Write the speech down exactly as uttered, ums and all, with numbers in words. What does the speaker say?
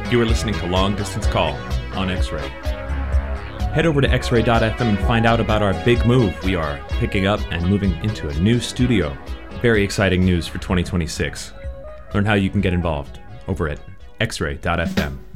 You are listening to Long Distance Call on X-Ray. Head over to x ray dot f m and find out about our big move. We are picking up and moving into a new studio. Very exciting news for twenty twenty-six. Learn how you can get involved over at x ray dot f m.